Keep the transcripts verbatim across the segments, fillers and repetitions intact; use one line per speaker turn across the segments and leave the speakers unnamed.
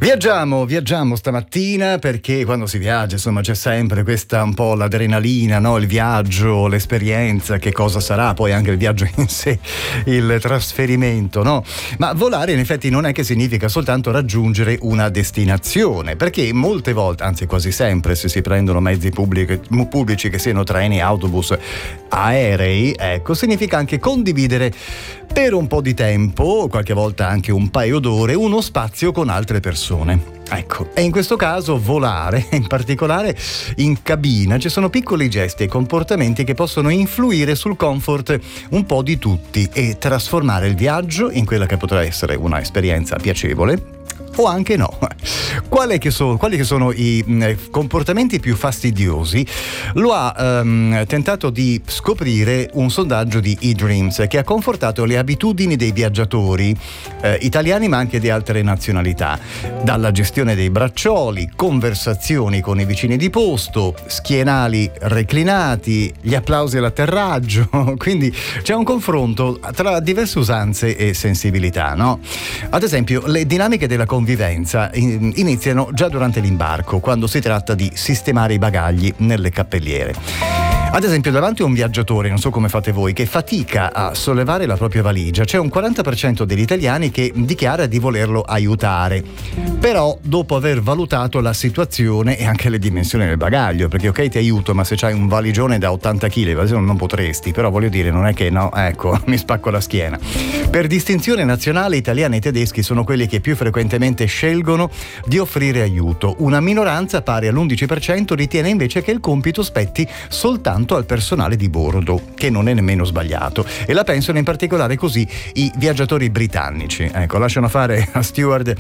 Viaggiamo, viaggiamo stamattina perché quando si viaggia, insomma, c'è sempre questa un po' l'adrenalina, no? Il viaggio, l'esperienza, che cosa sarà, poi anche il viaggio in sé, il trasferimento, no? Ma volare in effetti non è che significa soltanto raggiungere una destinazione, perché molte volte, anzi quasi sempre, se si prendono mezzi pubblici, pubblici che siano treni, autobus, aerei, ecco, significa anche condividere per un po' di tempo, qualche volta anche un paio d'ore, uno spazio con altre persone. Ecco, e in questo caso volare, in particolare in cabina, ci sono piccoli gesti e comportamenti che possono influire sul comfort un po' di tutti e trasformare il viaggio in quella che potrà essere una esperienza piacevole o anche no. Quali che sono, quali che sono i mh, comportamenti più fastidiosi? Lo ha um, tentato di scoprire un sondaggio di eDreams che ha confortato le abitudini dei viaggiatori eh, italiani ma anche di altre nazionalità, dalla gestione dei braccioli, conversazioni con i vicini di posto, schienali reclinati, gli applausi all'atterraggio, quindi c'è un confronto tra diverse usanze e sensibilità, no? Ad esempio, le dinamiche della convivenza iniziano già durante l'imbarco, quando si tratta di sistemare i bagagli nelle cappelliere. Ad esempio, davanti a un viaggiatore, non so come fate voi, che fatica a sollevare la propria valigia, c'è un quaranta per cento degli italiani che dichiara di volerlo aiutare, però dopo aver valutato la situazione e anche le dimensioni del bagaglio, perché ok ti aiuto, ma se c'hai un valigione da ottanta chili non potresti, però voglio dire, non è che no, ecco, mi spacco la schiena. Per distinzione nazionale, italiani e tedeschi sono quelli che più frequentemente scelgono di offrire aiuto. Una minoranza pari all'undici per cento ritiene invece che il compito spetti soltanto al personale di bordo, che non è nemmeno sbagliato, e la pensano in particolare così i viaggiatori britannici. Ecco, lasciano fare a steward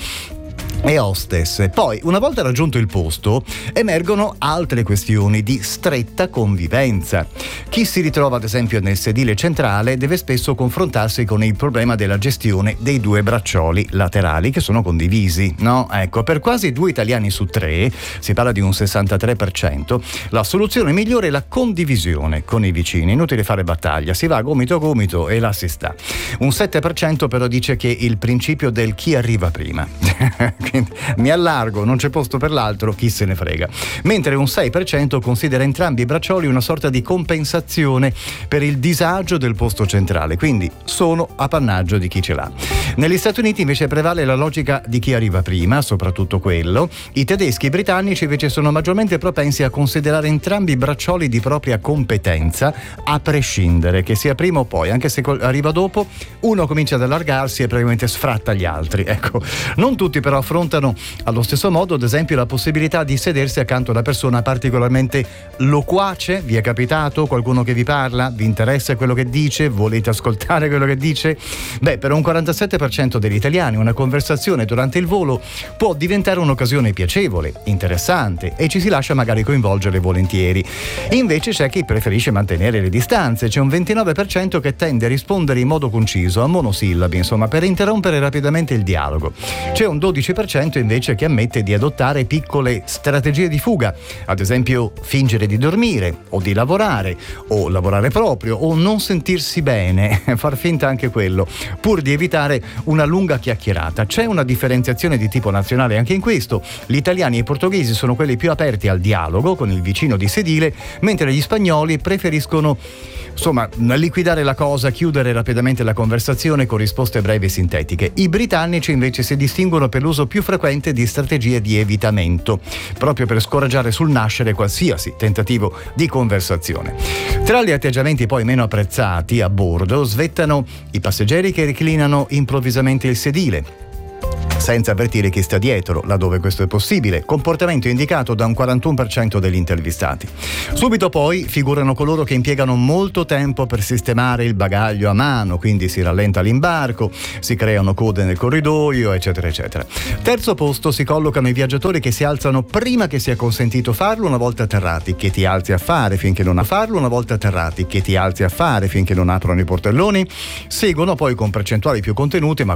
e hostess. Poi, una volta raggiunto il posto, emergono altre questioni di stretta convivenza. Chi si ritrova ad esempio nel sedile centrale deve spesso confrontarsi con il problema della gestione dei due braccioli laterali che sono condivisi, no? Ecco, per quasi due italiani su tre, si parla di un sessantatré per cento, la soluzione migliore è la condivisione con i vicini. Inutile fare battaglia, si va gomito a gomito e là si sta. Un sette per cento però dice che il principio del chi arriva prima quindi mi allargo, non c'è posto per l'altro, chi se ne frega. Mentre un sei per cento considera entrambi i braccioli una sorta di compensazione per il disagio del posto centrale, quindi sono appannaggio di chi ce l'ha. Negli Stati Uniti invece prevale la logica di chi arriva prima, soprattutto quello. I tedeschi e i britannici invece sono maggiormente propensi a considerare entrambi i braccioli di propria competenza, a prescindere che sia prima o poi, anche se arriva dopo, uno comincia ad allargarsi e praticamente sfratta gli altri. Ecco, non tutti però affrontano allo stesso modo, ad esempio, la possibilità di sedersi accanto a una persona particolarmente loquace. Vi è capitato? Qualcuno che vi parla? Vi interessa quello che dice? Volete ascoltare quello che dice? Beh, per un quarantasette per cento degli italiani una conversazione durante il volo può diventare un'occasione piacevole, interessante e ci si lascia magari coinvolgere volentieri. Invece c'è chi preferisce mantenere le distanze. C'è un ventinove per cento che tende a rispondere in modo conciso, a monosillabi, insomma, per interrompere rapidamente il dialogo. C'è un dodici per cento invece che ammette di adottare piccole strategie di fuga, ad esempio fingere di dormire o di lavorare o lavorare proprio o non sentirsi bene, far finta anche quello, pur di evitare una lunga chiacchierata. C'è una differenziazione di tipo nazionale anche in questo. Gli italiani e i portoghesi sono quelli più aperti al dialogo con il vicino di sedile, mentre gli spagnoli preferiscono insomma liquidare la cosa, chiudere rapidamente la conversazione con risposte brevi e sintetiche. I britannici invece si distinguono per l'uso più frequente di strategie di evitamento, proprio per scoraggiare sul nascere qualsiasi tentativo di conversazione. Tra gli atteggiamenti poi meno apprezzati a bordo svettano i passeggeri che reclinano improvvisamente il sedile senza avvertire chi sta dietro, laddove questo è possibile, comportamento indicato da un quarantuno per cento degli intervistati. Subito poi figurano coloro che impiegano molto tempo per sistemare il bagaglio a mano, quindi si rallenta l'imbarco, si creano code nel corridoio, eccetera, eccetera. Terzo posto si collocano i viaggiatori che si alzano prima che sia consentito farlo una volta atterrati, che ti alzi a fare finché non a farlo una volta atterrati, che ti alzi a fare finché non aprono i portelloni. Seguono poi con percentuali più contenute, ma